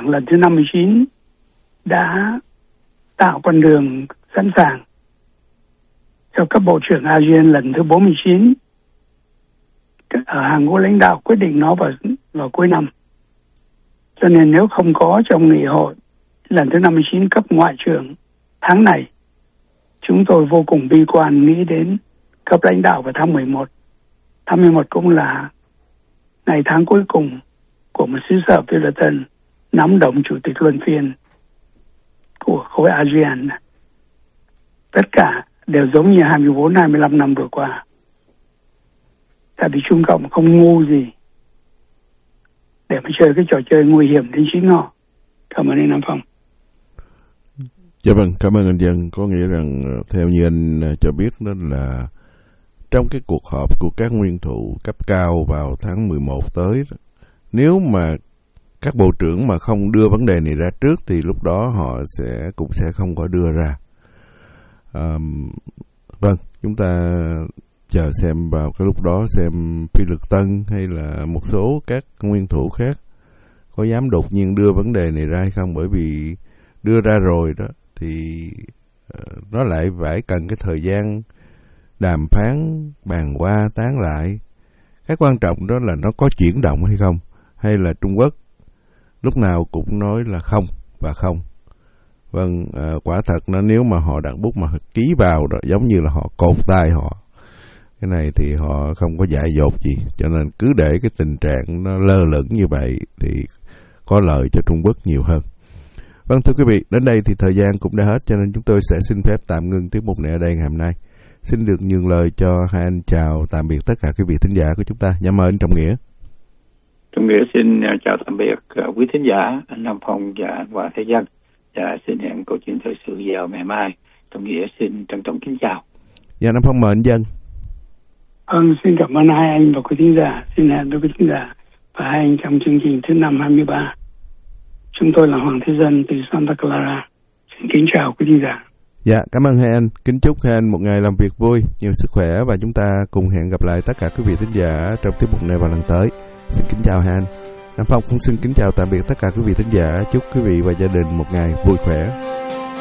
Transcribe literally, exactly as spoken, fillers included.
lần thứ năm mươi chín đã tạo con đường sẵn sàng cho các bộ trưởng a sê an lần thứ bốn mươi chín. Ở Hàn Quốc lãnh đạo quyết định nó vào, vào cuối năm. Cho nên nếu không có trong nghị hội lần thứ năm mươi chín cấp ngoại trưởng tháng này, chúng tôi vô cùng bi quan nghĩ đến cấp lãnh đạo vào tháng mười một. Tháng mười một cũng là ngày tháng cuối cùng của một xứ sở Philippines nắm đồng chủ tịch luân phiên của khối a sê an. Tất cả đều giống như hai mươi bốn hai mươi lăm năm vừa qua. Tại vì Trung Cộng không ngu gì để mà chơi cái trò chơi nguy hiểm đến chính họ. Cảm ơn anh Nam Phong. Dạ vâng, cảm ơn anh Dân. Có nghĩa rằng theo như anh cho biết đó là trong cái cuộc họp của các nguyên thủ cấp cao vào tháng mười một tới, nếu mà các bộ trưởng mà không đưa vấn đề này ra trước thì lúc đó họ sẽ cũng sẽ không có đưa ra. À, vâng, chúng ta chờ xem vào cái lúc đó xem Phi Lực Tân hay là một số các nguyên thủ khác có dám đột nhiên đưa vấn đề này ra hay không, bởi vì đưa ra rồi đó thì uh, nó lại phải cần cái thời gian đàm phán, bàn qua, tán lại. Cái quan trọng đó là nó có chuyển động hay không, hay là Trung Quốc lúc nào cũng nói là không và không. Vâng, à, quả thật nó nếu mà họ đặt bút mà ký vào đó, giống như là họ cột tay họ. Cái này thì họ không có dại dột gì, cho nên cứ để cái tình trạng nó lơ lửng như vậy thì có lợi cho Trung Quốc nhiều hơn. Vâng, thưa quý vị, đến đây thì thời gian cũng đã hết, cho nên chúng tôi sẽ xin phép tạm ngưng tiết mục này ở đây ngày hôm nay. Xin được nhường lời cho hai anh chào tạm biệt tất cả quý vị thính giả của chúng ta. Dạ mời anh Trọng Nghĩa. Trọng Nghĩa xin chào tạm biệt quý thính giả, anh Nam Phong và anh Hòa Thế Dân. Và xin hẹn câu chuyện thời sự vào ngày mai. Trọng Nghĩa xin trân trọng kính chào. Dạ, Nam Phong mời anh Dân. Vâng, xin cảm ơn hai anh và quý thính giả. Xin hẹn với quý thính giả và hai anh trong chương trình thứ năm hai mươi ba. Chúng tôi là Hoàng Thế Dân từ Santa Clara. Xin kính chào quý thính giả. Dạ, cảm ơn hai anh. Kính chúc hai anh một ngày làm việc vui, nhiều sức khỏe và chúng ta cùng hẹn gặp lại tất cả quý vị thính giả trong tiết mục này vào lần tới. Xin kính chào hai anh. Nam Phong cũng xin kính chào tạm biệt tất cả quý vị thính giả. Chúc quý vị và gia đình một ngày vui khỏe.